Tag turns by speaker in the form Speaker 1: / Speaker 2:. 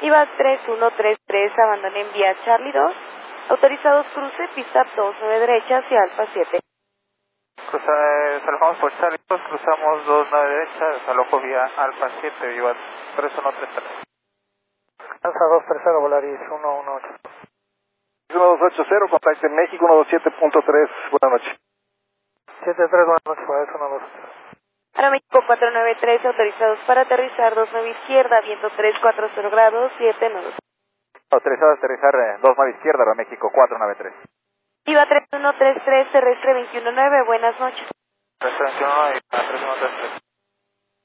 Speaker 1: IVA 3133, abandonen vía Charlie 2. Autorizados cruce, pista 29 derecha hacia Alfa 7.
Speaker 2: Salvamos por Charlie 2, cruzamos 29 derecha, desalojo vía Alfa 7, IVA 3133.
Speaker 3: Alfa 230, Volaris 118.
Speaker 4: 1280, contacte México 127.3, buenas noches.
Speaker 3: 73, buenas noches, Volaris 123.
Speaker 1: Aeroméxico 493, autorizados para aterrizar 29 izquierda, viento 340 grados, 7 nudos.
Speaker 4: Autorizado a aterrizar 29 izquierda, Aeroméxico 493.
Speaker 1: IVA 3133, terrestre 219, buenas noches.
Speaker 2: Terrestre 21 y 3133.